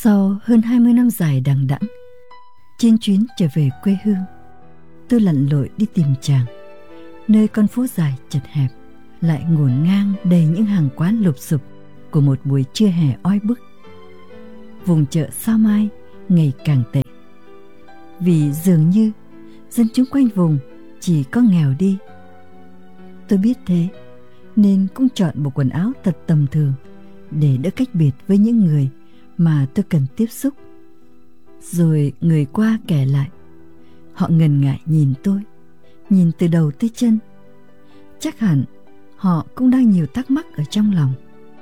Sau hơn 20 năm dài đằng đẵng trên chuyến trở về quê hương, tôi lặn lội đi tìm chàng, nơi con phố dài chật hẹp lại ngổn ngang đầy những hàng quán lụp xụp của một buổi trưa hè oi bức. Vùng chợ Sao Mai ngày càng tệ, vì dường như dân chúng quanh vùng chỉ có nghèo đi. Tôi biết thế nên cũng chọn bộ quần áo thật tầm thường để đỡ cách biệt với những người mà tôi cần tiếp xúc. Rồi người qua kể lại, họ ngần ngại nhìn tôi, nhìn từ đầu tới chân. Chắc hẳn họ cũng đang nhiều thắc mắc ở trong lòng.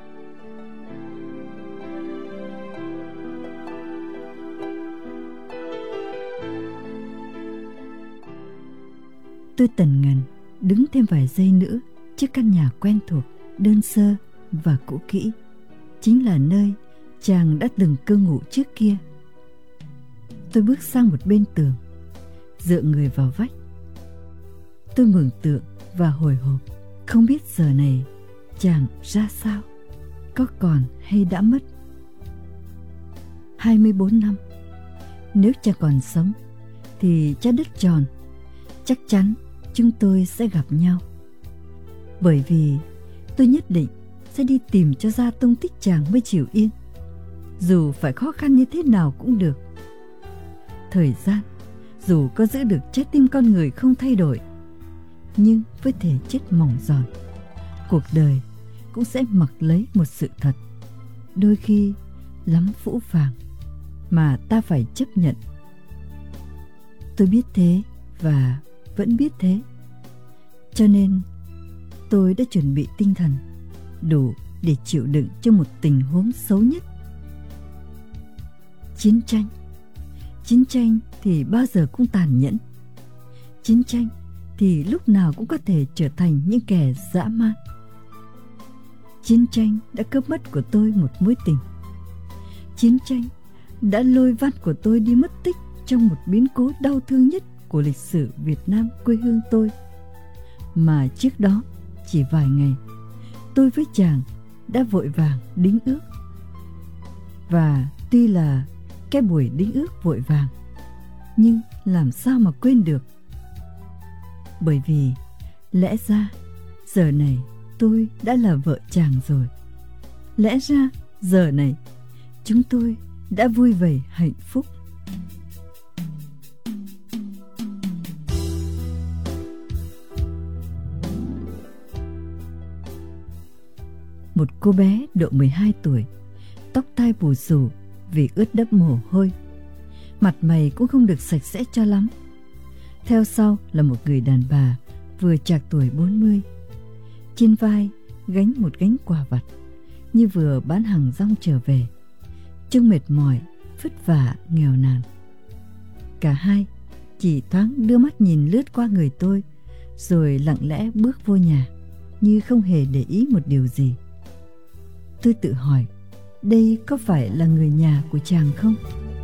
Tôi tần ngần đứng thêm vài giây nữa trước căn nhà quen thuộc, đơn sơ và cũ kỹ, chính là nơi chàng đã từng cư ngụ trước kia. Tôi bước sang một bên tường, dựa người vào vách. Tôi mường tượng và hồi hộp, không biết giờ này chàng ra sao, có còn hay đã mất. 24 năm, nếu chàng còn sống thì trái đất tròn, chắc chắn chúng tôi sẽ gặp nhau. Bởi vì tôi nhất định sẽ đi tìm cho ra tung tích chàng mới chịu yên, dù phải khó khăn như thế nào cũng được. Thời gian dù có giữ được trái tim con người không thay đổi, nhưng với thể chất mỏng giòn, cuộc đời cũng sẽ mặc lấy một sự thật đôi khi lắm phũ phàng mà ta phải chấp nhận. Tôi biết thế và vẫn biết thế, cho nên tôi đã chuẩn bị tinh thần đủ để chịu đựng cho một tình huống xấu nhất. Chiến tranh thì bao giờ cũng tàn nhẫn. Chiến tranh thì lúc nào cũng có thể trở thành những kẻ dã man. Chiến tranh đã cướp mất của tôi một mối tình. Chiến tranh đã lôi văn của tôi đi mất tích trong một biến cố đau thương nhất của lịch sử Việt Nam quê hương tôi. Mà trước đó chỉ vài ngày, tôi với chàng đã vội vàng đính ước. Và tuy là cái buổi đính ước vội vàng, nhưng làm sao mà quên được. Bởi vì lẽ ra giờ này tôi đã là vợ chàng rồi. Lẽ ra giờ này chúng tôi đã vui vầy hạnh phúc. Một cô bé độ 12 tuổi, tóc tai bù xù vì ướt đẫm mồ hôi, mặt mày cũng không được sạch sẽ cho lắm. Theo sau là một người đàn bà vừa trạc tuổi 40, trên vai gánh một gánh quà vặt, như vừa bán hàng rong trở về, trông mệt mỏi, vất vả, nghèo nàn. Cả hai chỉ thoáng đưa mắt nhìn lướt qua người tôi, rồi lặng lẽ bước vô nhà, như không hề để ý một điều gì. Tôi tự hỏi, đây có phải là người nhà của chàng không?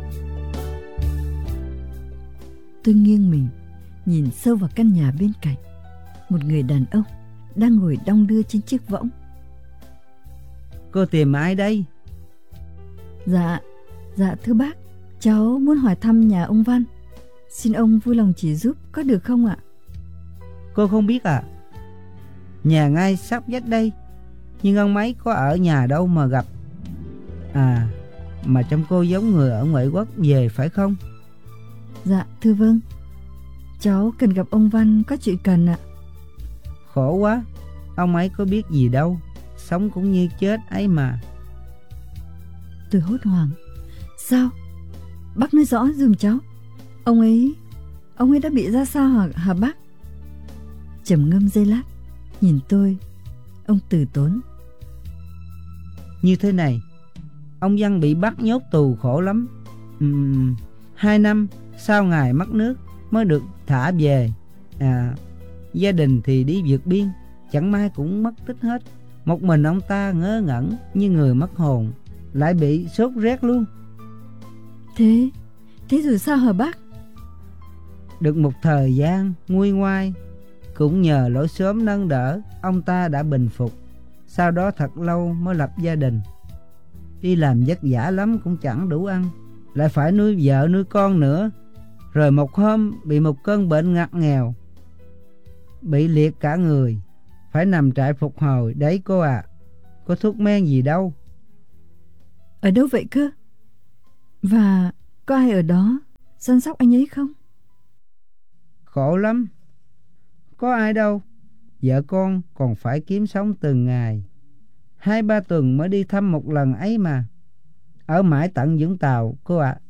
Tôi nghiêng mình, nhìn sâu vào căn nhà bên cạnh. Một người đàn ông đang ngồi đong đưa trên chiếc võng. Cô tìm ai đây? Dạ thưa bác, cháu muốn hỏi thăm nhà ông Văn. Xin ông vui lòng chỉ giúp có được không ạ? Cô không biết à? Nhà ngay sát vách đây, nhưng ông ấy có ở nhà đâu mà gặp. À, mà trông cô giống người ở ngoại quốc về phải không? Dạ thưa vâng. Cháu cần gặp ông Văn, có chuyện cần ạ. Khổ quá, ông ấy có biết gì đâu, sống cũng như chết ấy mà. Tôi hốt hoảng. Sao? Bác nói rõ giùm cháu. Ông ấy đã bị ra sao hả bác? Trầm ngâm giây lát, nhìn tôi, ông từ tốn. Như thế này, ông Văn bị bắt nhốt tù khổ lắm. 2 năm sau ngày mất nước mới được thả về. Gia đình thì đi vượt biên, chẳng may cũng mất tích hết. Một mình ông ta ngớ ngẩn như người mất hồn, lại bị sốt rét luôn. Thế rồi sao hả bác? Được một thời gian nguôi ngoai, cũng nhờ lối xóm nâng đỡ, ông ta đã bình phục. Sau đó thật lâu mới lập gia đình. Đi làm vất vả lắm cũng chẳng đủ ăn, lại phải nuôi vợ nuôi con nữa. Rồi một hôm bị một cơn bệnh ngặt nghèo, bị liệt cả người, phải nằm trại phục hồi đấy cô ạ. Có thuốc men gì đâu. Ở đâu vậy cơ? Và có ai ở đó săn sóc anh ấy không? Khổ lắm. Có ai đâu. Vợ con còn phải kiếm sống từng ngày. 2-3 tuần mới đi thăm một lần ấy mà. Ở mãi tận Vũng Tàu cô ạ.